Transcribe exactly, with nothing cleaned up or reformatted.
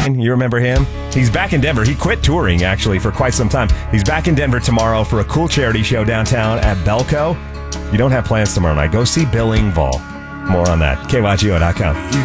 You remember him? He's back in Denver. He quit touring, actually, for quite some time. He's back in Denver tomorrow for a cool charity show downtown at Belco. You don't have plans tomorrow night. Go see Bill Engvall. More on that. K Y G O dot com.